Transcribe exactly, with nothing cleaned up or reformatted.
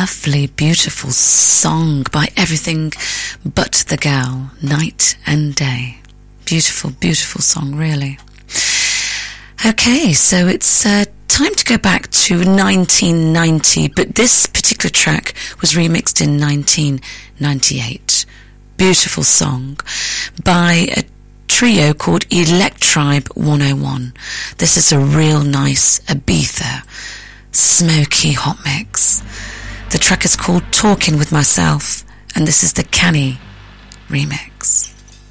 lovely, beautiful song by Everything But the Girl, Night and Day. Beautiful, beautiful song, really. Okay, so it's uh, time to go back to nineteen ninety, but this particular track was remixed in nineteen ninety-eight. Beautiful song by a trio called Electribe one oh one. This is a real nice Ibiza, smoky hot mix. The track is called Talking With Myself, and this is the Canny remix.